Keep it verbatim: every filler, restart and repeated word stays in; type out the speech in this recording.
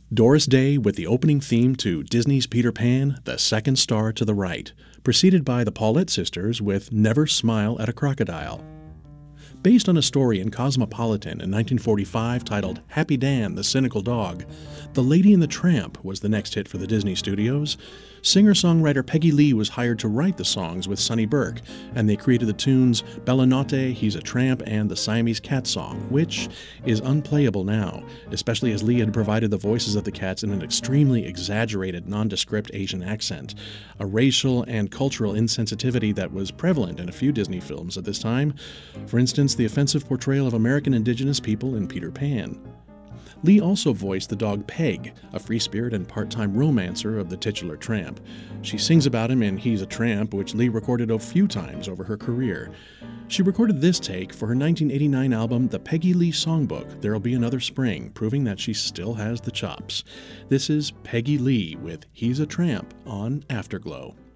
Doris Day with the opening theme to Disney's Peter Pan, The Second Star to the Right, preceded by the Paulette Sisters with Never Smile at a Crocodile. Based on a story in Cosmopolitan in nineteen forty-five titled Happy Dan, the Cynical Dog, The Lady and the Tramp was the next hit for the Disney Studios. Singer-songwriter Peggy Lee was hired to write the songs with Sonny Burke, and they created the tunes Bella Notte, He's a Tramp, and the Siamese Cat song, which is unplayable now, especially as Lee had provided the voices of the cats in an extremely exaggerated, nondescript Asian accent, a racial and cultural insensitivity that was prevalent in a few Disney films at this time. For instance, the offensive portrayal of American indigenous people in Peter Pan. Lee also voiced the dog Peg, a free spirit and part-time romancer of the titular tramp. She sings about him in He's a Tramp, which Lee recorded a few times over her career. She recorded this take for her nineteen eighty-nine album, The Peggy Lee Songbook, There'll Be Another Spring, proving that she still has the chops. This is Peggy Lee with He's a Tramp on Afterglow.